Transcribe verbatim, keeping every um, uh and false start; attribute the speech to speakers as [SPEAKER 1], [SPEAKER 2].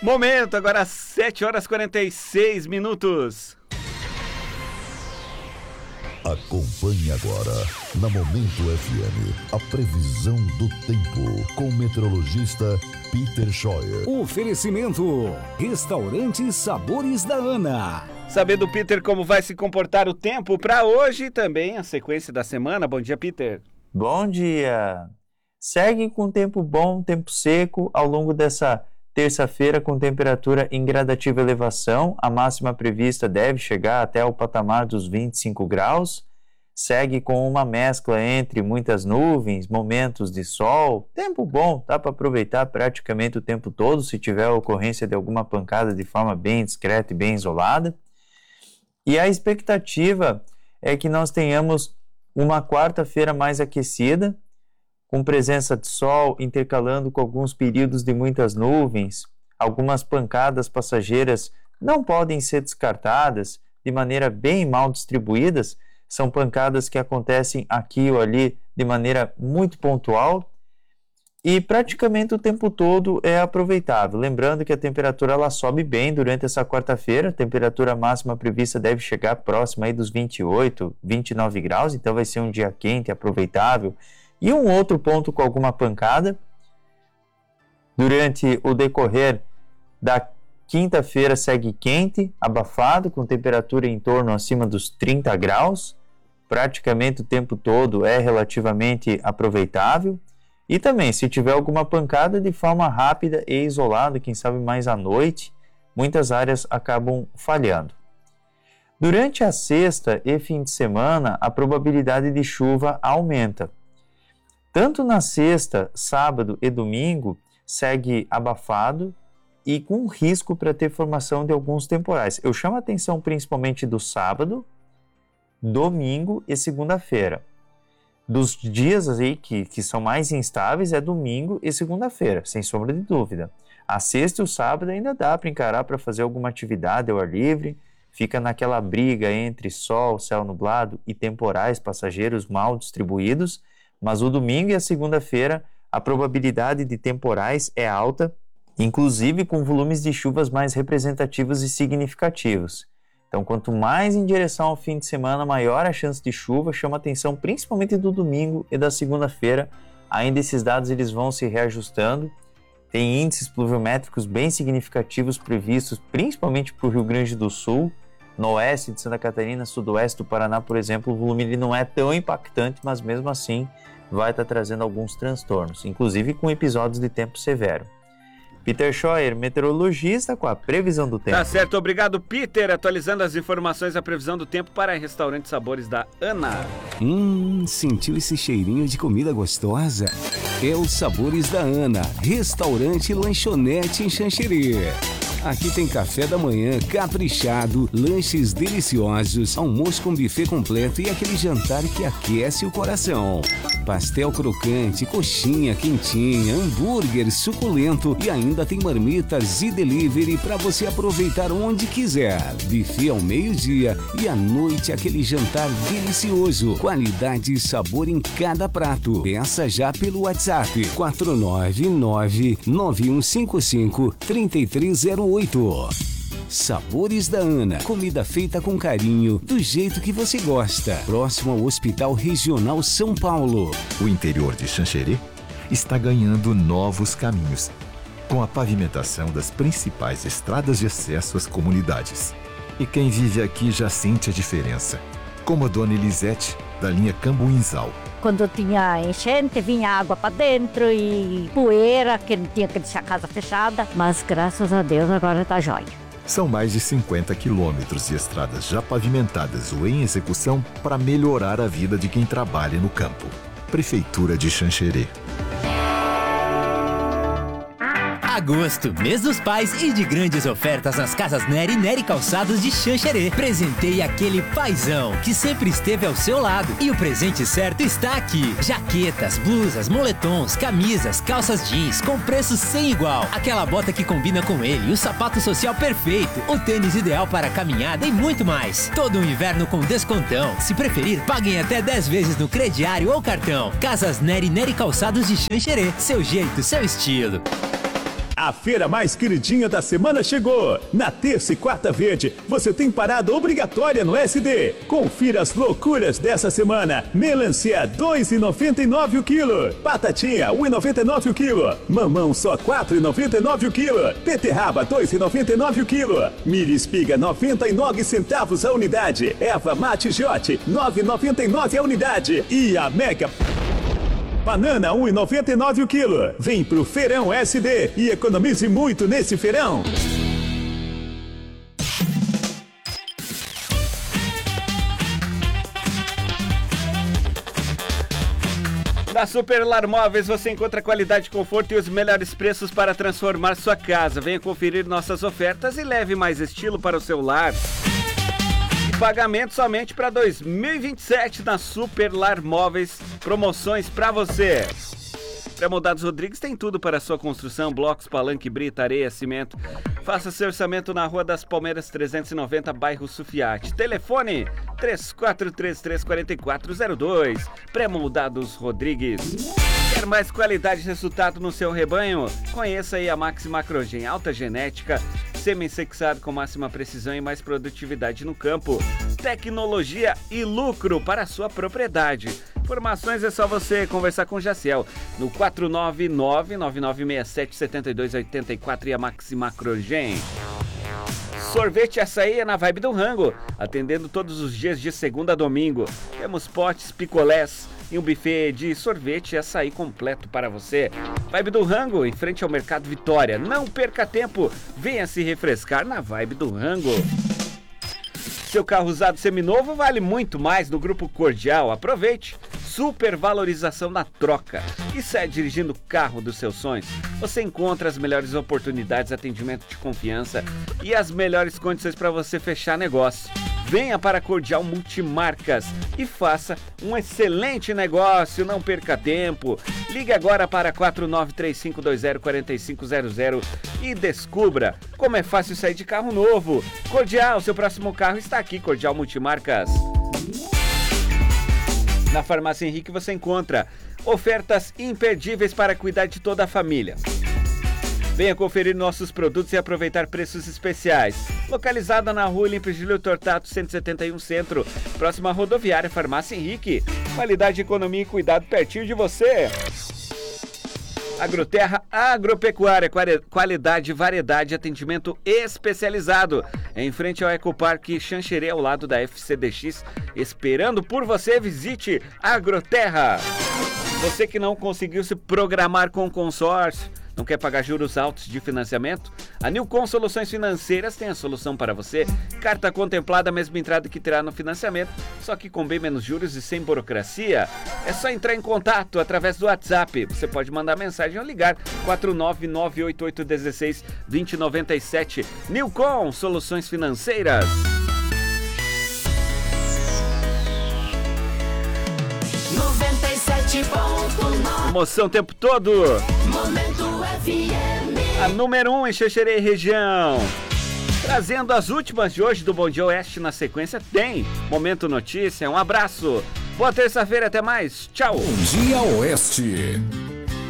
[SPEAKER 1] Momento, agora às sete horas e quarenta e seis minutos.
[SPEAKER 2] Acompanhe agora, na Momento F M, a previsão do tempo, com o meteorologista Peter Scheuer.
[SPEAKER 3] Oferecimento, Restaurante Sabores da Ana.
[SPEAKER 1] Saber do Peter como vai se comportar o tempo para hoje e também a sequência da semana. Bom dia, Peter.
[SPEAKER 4] Bom dia. Segue com tempo bom, tempo seco, ao longo dessa terça-feira com temperatura em gradativa elevação. A máxima prevista deve chegar até o patamar dos vinte e cinco graus. Segue com uma mescla entre muitas nuvens, momentos de sol. Tempo bom, dá para aproveitar praticamente o tempo todo, se tiver a ocorrência de alguma pancada de forma bem discreta e bem isolada. E a expectativa é que nós tenhamos uma quarta-feira mais aquecida, com presença de sol intercalando com alguns períodos de muitas nuvens. Algumas pancadas passageiras não podem ser descartadas de maneira bem mal distribuídas. São pancadas que acontecem aqui ou ali de maneira muito pontual e praticamente o tempo todo é aproveitável. Lembrando que a temperatura ela sobe bem durante essa quarta-feira. A temperatura máxima prevista deve chegar próxima aí dos vinte e oito, vinte e nove graus, então vai ser um dia quente, aproveitável. E um outro ponto com alguma pancada, durante o decorrer da quinta-feira segue quente, abafado, com temperatura em torno acima dos trinta graus, praticamente o tempo todo é relativamente aproveitável. E também, se tiver alguma pancada de forma rápida e isolada, quem sabe mais à noite, muitas áreas acabam falhando. Durante a sexta e fim de semana, a probabilidade de chuva aumenta. Tanto na sexta, sábado e domingo, segue abafado e com risco para ter formação de alguns temporais. Eu chamo a atenção principalmente do sábado, domingo e segunda-feira. Dos dias aí que, que são mais instáveis é domingo e segunda-feira, sem sombra de dúvida. A sexta e o sábado ainda dá para encarar para fazer alguma atividade ao ar livre, fica naquela briga entre sol, céu nublado e temporais passageiros mal distribuídos. Mas o domingo e a segunda-feira, a probabilidade de temporais é alta, inclusive com volumes de chuvas mais representativos e significativos. Então, quanto mais em direção ao fim de semana, maior a chance de chuva. Chama atenção principalmente do domingo e da segunda-feira. Ainda esses dados eles vão se reajustando. Tem índices pluviométricos bem significativos previstos, principalmente para o Rio Grande do Sul, no oeste de Santa Catarina, sudoeste do Paraná, por exemplo. O volume ele não é tão impactante, mas mesmo assim vai estar trazendo alguns transtornos, inclusive com episódios de tempo severo. Peter Scheuer, meteorologista, com a previsão do tempo.
[SPEAKER 1] Tá certo, obrigado, Peter. Atualizando as informações da previsão do tempo para Restaurante Sabores da Ana.
[SPEAKER 3] Hum, sentiu esse cheirinho de comida gostosa? É os Sabores da Ana, restaurante e lanchonete em Xanxerê. Aqui tem café da manhã caprichado, lanches deliciosos, almoço com buffet completo e aquele jantar que aquece o coração. Pastel crocante, coxinha quentinha, hambúrguer suculento e ainda tem marmitas e delivery para você aproveitar onde quiser. Buffet ao meio-dia e à noite aquele jantar delicioso. Qualidade e sabor em cada prato. Peça já pelo WhatsApp quatro nove nove, nove um cinco cinco, três três zero oito. Sabores da Ana, comida feita com carinho, do jeito que você gosta. Próximo ao Hospital Regional São Paulo.
[SPEAKER 5] O interior de Xanxerê está ganhando novos caminhos, com a pavimentação das principais estradas de acesso às comunidades. E quem vive aqui já sente a diferença, como a dona Elisete, da linha Cambuinzal.
[SPEAKER 6] Quando tinha enchente, vinha água para dentro e poeira, que não tinha que deixar a casa fechada. Mas graças a Deus agora está jóia.
[SPEAKER 5] São mais de cinquenta quilômetros de estradas já pavimentadas ou em execução para melhorar a vida de quem trabalha no campo. Prefeitura de Xanxerê.
[SPEAKER 7] Agosto, mês dos pais e de grandes ofertas nas casas Nery e Nery Calçados de Xanxerê. Presenteie aquele paizão que sempre esteve ao seu lado. E o presente certo está aqui. Jaquetas, blusas, moletons, camisas, calças jeans com preço sem igual. Aquela bota que combina com ele, o sapato social perfeito, o tênis ideal para caminhada e muito mais. Todo o inverno com descontão. Se preferir, paguem até dez vezes no crediário ou cartão. Casas Nery e Nery Calçados de Xanxerê. Seu jeito, seu estilo.
[SPEAKER 8] A feira mais queridinha da semana chegou. Na terça e quarta verde, você tem parada obrigatória no S D. Confira as loucuras dessa semana. Melancia, dois reais e noventa e nove centavos o quilo. Batatinha, um real e noventa e nove centavos o quilo. Mamão, só quatro reais e noventa e nove centavos o quilo. Beterraba, dois reais e noventa e nove centavos o quilo. Milho espiga, noventa e nove centavos a unidade. Erva mate Giote, nove reais e noventa e nove centavos a unidade. E a Mega... Banana, um real e noventa e nove centavos o quilo. Vem pro Feirão S D e economize muito nesse feirão.
[SPEAKER 1] Na Superlar Móveis você encontra qualidade, conforto e os melhores preços para transformar sua casa. Venha conferir nossas ofertas e leve mais estilo para o seu lar. Pagamento somente para dois mil e vinte e sete na Superlar Móveis. Promoções para você. Pré-moldados Rodrigues tem tudo para a sua construção: blocos, palanque, brita, areia, cimento. Faça seu orçamento na Rua das Palmeiras trezentos e noventa, bairro Sufiate. Telefone três quatro três três, quatro quatro zero dois. Pré-moldados Rodrigues. Quer mais qualidade e resultado no seu rebanho? Conheça aí a Maxi Macrogen, alta genética, semi-sexado com máxima precisão e mais produtividade no campo. Tecnologia e lucro para a sua propriedade. Informações é só você conversar com o Jaciel no quatro nove nove, nove nove seis sete, sete dois oito quatro e a Maxi Macrogen. Sorvete e açaí é na Vibe do Rango, atendendo todos os dias de segunda a domingo. Temos potes, picolés e um buffet de sorvete e açaí completo para você. Vibe do Rango, em frente ao Mercado Vitória. Não perca tempo, venha se refrescar na Vibe do Rango. Seu carro usado seminovo vale muito mais no Grupo Cordial. Aproveite! Super valorização na troca. E sai dirigindo o carro dos seus sonhos? Você encontra as melhores oportunidades, atendimento de confiança e as melhores condições para você fechar negócio. Venha para Cordial Multimarcas e faça um excelente negócio, não perca tempo. Ligue agora para quatro nove três cinco dois zero, quatro cinco zero zero e descubra como é fácil sair de carro novo. Cordial, seu próximo carro está aqui, Cordial Multimarcas. Na Farmácia Henrique você encontra ofertas imperdíveis para cuidar de toda a família. Venha conferir nossos produtos e aproveitar preços especiais. Localizada na Rua Olímpio Júlio Tortato, cento e setenta e um Centro, próxima à rodoviária Farmácia Henrique. Qualidade, economia e cuidado pertinho de você. Agroterra Agropecuária, qualidade, variedade, atendimento especializado. Em frente ao Ecoparque Xanxerê, ao lado da F C D X. Esperando por você, visite Agroterra. Você que não conseguiu se programar com o consórcio, não quer pagar juros altos de financiamento? A Nilcon Soluções Financeiras tem a solução para você. Carta contemplada, mesma entrada que terá no financiamento, só que com bem menos juros e sem burocracia. É só entrar em contato através do WhatsApp. Você pode mandar mensagem ou ligar quatro nove nove oito oito um seis, dois zero nove sete. Nilcon Soluções Financeiras.
[SPEAKER 9] noventa e sete ponto nove.
[SPEAKER 1] Emoção o tempo todo.
[SPEAKER 9] Momento F M.
[SPEAKER 1] A número um em Xanxerê região. Trazendo as últimas de hoje do Bom Dia Oeste. Na sequência tem Momento Notícia. Um abraço. Boa terça-feira, até mais. Tchau.
[SPEAKER 10] Bom Dia Oeste.